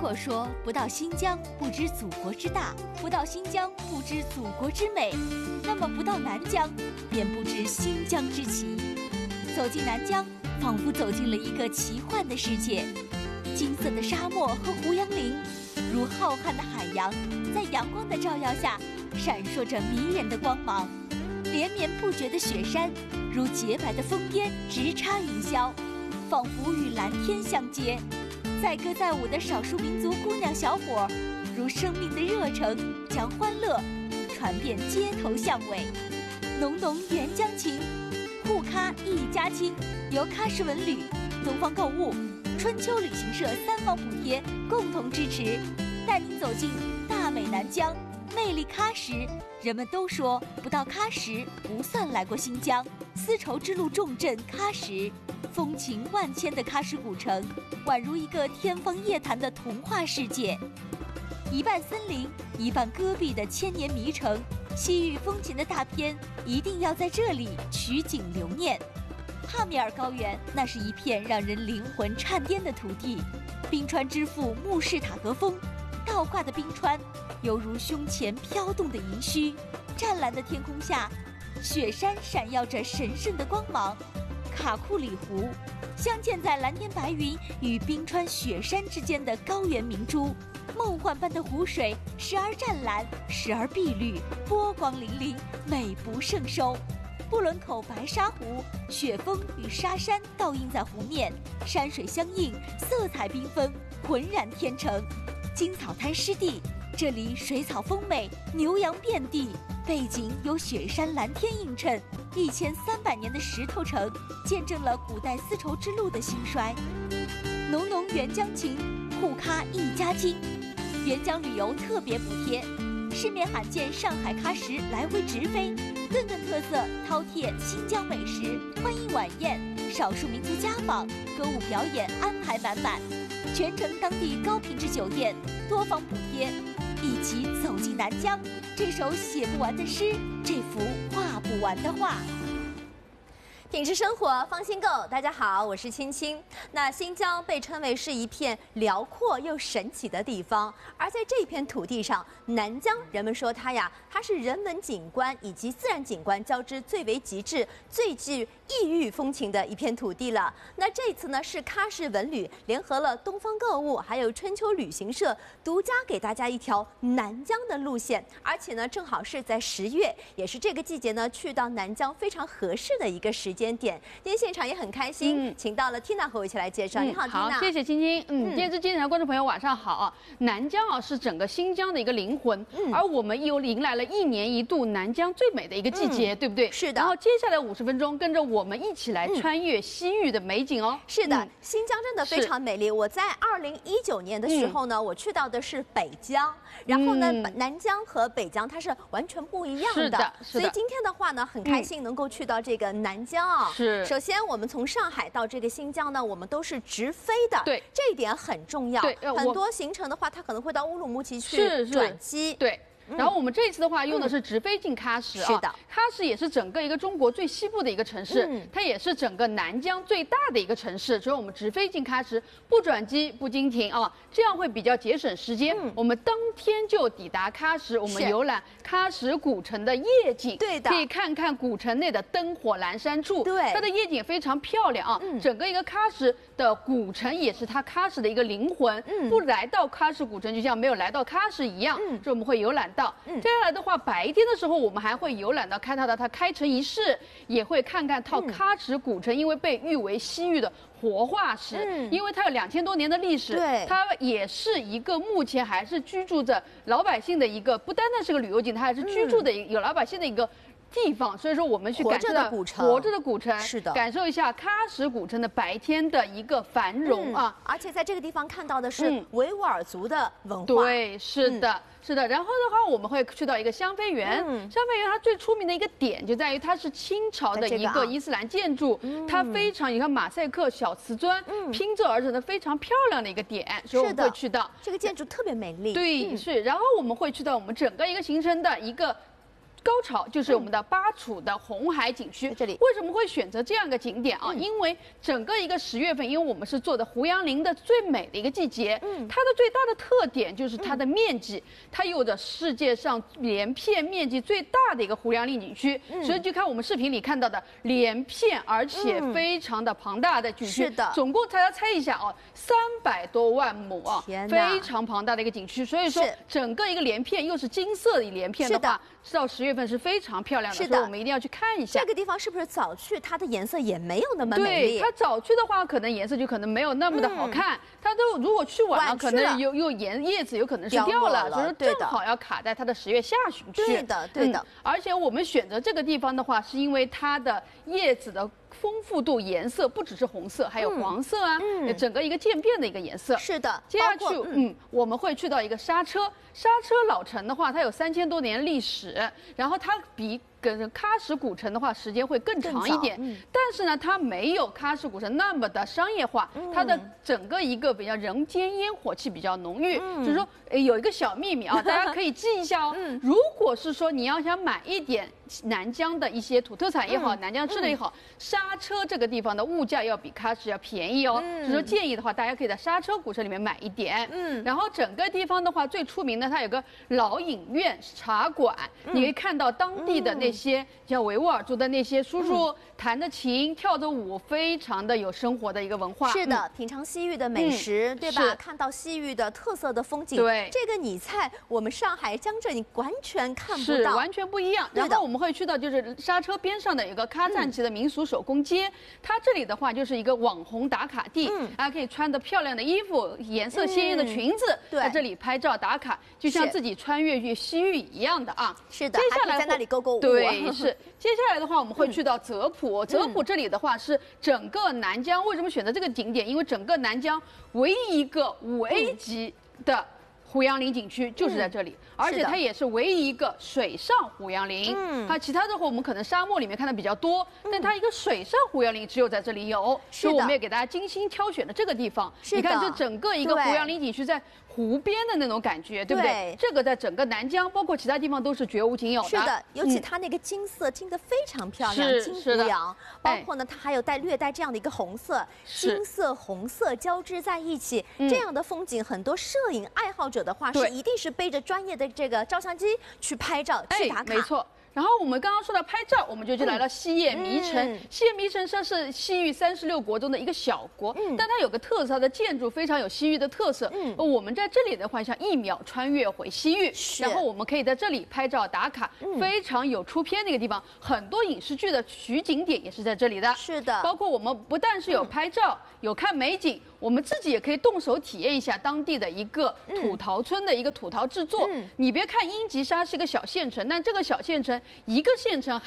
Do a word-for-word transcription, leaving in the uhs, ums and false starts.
果说不到新疆不知祖国之大，不到新疆不知祖国之美，那么不到南疆便不知新疆之奇。走进南疆，仿佛走进了一个奇幻的世界。金色的沙漠和胡杨林，如浩瀚的海洋，在阳光的照耀下，闪烁着迷人的光芒。连绵不绝的雪山，如洁白的枫叶直插云霄，仿佛与蓝天相接。载歌载舞的少数民族姑娘小伙，如生命的热诚，将欢乐传遍街头巷尾。浓浓原疆情，沪咖一家亲，由喀什文旅、东方购物、春秋旅行社三方补贴共同支持，带您走进大美南疆，魅力喀什。人们都说不到喀什不算来过新疆。丝绸之路重镇喀什，风情万千的喀什古城，宛如一个天方夜谭的童话世界。一半森林，一半戈壁的千年迷城，西域风情的大片一定要在这里取景留念。帕米尔高原，那是一片让人灵魂颤颠的土地。冰川之父慕士塔格峰，倒挂的冰川犹如胸前飘动的银须。湛蓝的天空下，雪山闪耀着神圣的光芒。卡库里湖，镶嵌在蓝天白云与冰川雪山之间的高原明珠。梦幻般的湖水，时而湛蓝，时而碧绿，波光粼粼，美不胜收。布伦口白沙湖，雪峰与沙山倒映在湖面，山水相映，色彩缤纷，浑然天成。金草滩湿地，这里水草丰美，牛羊遍地，背景有雪山蓝天映衬。一千三百年的石头城，见证了古代丝绸之路的兴衰。浓浓原疆情，沪咖一家亲。原疆旅游特别补贴，市面罕见上海喀什来回直飞，顿顿特色饕餮新疆美食，欢迎晚宴，少数民族家访，歌舞表演安排满满，全程当地高品质酒店，多方补贴。一起走进南疆，这首写不完的诗，这幅画不完的画。 品质生活，放心购。大家好，我是青青。那新疆被称为是一片辽阔又神奇的地方，而在这片土地上，南疆人们说它呀，它是人文景观以及自然景观交织最为极致、最具异域风情的一片土地了。那这次呢，是喀什文旅联合了东方购物还有春秋旅行社，独家给大家一条南疆的路线，而且呢，正好是在十月，也是这个季节呢，去到南疆非常合适的一个时间。间点，今天现场也很开心，嗯、请到了 Tina 和我一起来介绍。嗯、你好 ，Tina。 好，谢谢青青。嗯，电视机前的观众朋友晚上好啊！南疆啊是整个新疆的一个灵魂，嗯、而我们又迎来了一年一度南疆最美的一个季节，嗯、对不对？ 是的。 然后接下来五十分钟，跟着我们一起来穿越西域的美景哦。 嗯、是的，嗯、新疆真的非常美丽。我在二零一九年的时候呢，嗯、我去到的是北疆，然后呢，嗯、南疆和北疆它是完全不一样的。 是的，是的。 所以今天的话呢，很开心能够去到这个南疆。 是， 首先我们从上海到这个新疆呢，我们都是直飞的， 对， 这一点很重要。 对， 很多行程的话，它可能会到乌鲁木齐去转机， 对。然后我们这次的话用的是直飞进喀什啊， 是的， 喀什也是整个一个中国最西部的一个城市，嗯、它也是整个南疆最大的一个城市，所以我们直飞进喀什，不转机不经停啊，这样会比较节省时间。嗯、我们当天就抵达喀什，我们游览喀什古城的夜景， 对的， 可以看看古城内的灯火阑珊处， 对， 它的夜景非常漂亮啊。嗯、整个一个喀什的古城也是它喀什的一个灵魂，嗯、不来到喀什古城就像没有来到喀什一样，嗯、所以我们会游览到。嗯、接下来的话，白天的时候我们还会游览到开它的它开城仪式，也会看看套喀什古城，嗯、因为被誉为西域的活化石，嗯、因为它有两千多年的历史， 对， 它也是一个目前还是居住着老百姓的一个，不单单是个旅游景，它还是居住的有老百姓的一个地方，所以说我们去感受到古城， 活着的古城， 是的， 感受一下喀什古城的白天的一个繁荣啊！ 嗯、而且在这个地方看到的是维吾尔族的文化， 对，是的。嗯是的，然后的话，我们会去到一个香妃园。嗯、香妃园它最出名的一个点就在于它是清朝的一个伊斯兰建筑，这个啊、它非常，你看马赛克小瓷砖、嗯、拼凑而成的非常漂亮的一个点，所以我们会去到这个建筑特别美丽。 对，嗯、是。然后我们会去到我们整个一个行程的一个高潮就是我们的巴楚的红海景区。 这里为什么会选择这样一个景点啊？ 嗯、 因为整个一个十月份，因为我们是做的胡杨林的最美的一个季节，嗯，它的最大的特点就是它的面积，嗯、它有着世界上连片面积最大的一个胡杨林景区，嗯、所以就看我们视频里看到的连片，而且非常的庞大的景区， 是的， 总共大家猜一下啊，三百多万亩啊，非常庞大的一个景区，所以说整个一个连片又是金色的连片的话，到十月份是非常漂亮的，所以我们一定要去看一下。 这个地方是不是早去它的颜色也没有那么美丽？ 对，它早去的话，可能颜色就可能没有那么的好看。嗯、它都如果去晚了，可能有有颜叶子有可能是掉了，所以说正好要卡在它的十月下旬去。 对的，对的、嗯。 而且我们选择这个地方的话，是因为它的叶子的丰富度、颜色不只是红色，还有黄色啊，嗯、整个一个渐变的一个颜色。 是的。 接下去，嗯, 嗯，我们会去到一个刹车。刹车老城的话，它有三千多年历史，然后它比跟喀什古城的话时间会更长一点，嗯、但是呢，它没有喀什古城那么的商业化，嗯、它的整个一个比较人间烟火气比较浓郁。嗯、就是说，有一个小秘密啊，大家可以记一下哦。嗯、如果是说你要想买一点南疆的一些土特产也好，嗯、南疆吃的也好，嗯、刹车这个地方的物价要比喀什要便宜哦。嗯、所以说建议的话，大家可以在刹车古城里面买一点。嗯，然后整个地方的话，最出名的它有个老影院茶馆，嗯、你可以看到当地的那些像维吾尔族的那些叔叔、嗯、弹着琴、跳着舞，非常的有生活的一个文化。 是的，嗯、品尝西域的美食，嗯、对吧？看到西域的特色的风景。 对， 这个你在我们上海、江浙你完全看不到， 是完全不一样。然后我们会去到就是刹车边上的有个喀赞旗的民俗手工街，嗯、它这里的话就是一个网红打卡地，嗯、大家可以穿着漂亮的衣服、颜色鲜艳的裙子，嗯、在这里拍照打卡，就像自己穿越去西域一样的啊。 是的，接下来在那里勾勾舞。 对，是。接下来的话，我们会去到泽普。泽普这里的话是整个南疆，为什么选择这个景点？因为整个南疆唯一一个五 A 级的胡杨林景区就是在这里，嗯、而且它也是唯一一个水上胡杨林。嗯，它其他的话我们可能沙漠里面看的比较多，嗯、但它一个水上胡杨林只有在这里有，所以我们也给大家精心挑选了这个地方。你看，这整个一个胡杨林景区在湖边的那种感觉，对不对？对，这个在整个南疆，包括其他地方都是绝无仅有的。 是的，尤其它那个金色金得非常漂亮， 是金胡杨，包括呢，它还有带略带这样的一个红色，金色红色交织在一起，这样的风景，很多摄影爱好者的话是一定是背着专业的这个照相机去拍照去打卡。 没错。然后我们刚刚说到拍照，我们就去来到西叶迷城。嗯、西叶迷城它是西域三十六国中的一个小国，嗯、但它有个特色，它的建筑非常有西域的特色。嗯、我们在这里的话，像一秒穿越回西域，然后我们可以在这里拍照打卡，嗯、非常有出片的一个地方。很多影视剧的取景点也是在这里的。 是的， 包括我们不但是有拍照，嗯、有看美景，我们自己也可以动手体验一下当地的一个土陶村的一个土陶制作。嗯、你别看英吉沙是一个小县城，但这个小县城。一个县城